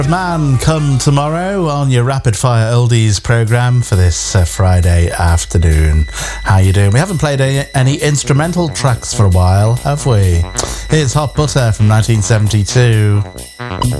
Man, come tomorrow on your Rapid Fire Oldies programme for this Friday afternoon. How you doing? We haven't played any instrumental tracks for a while, have we? Here's Hot Butter from 1972.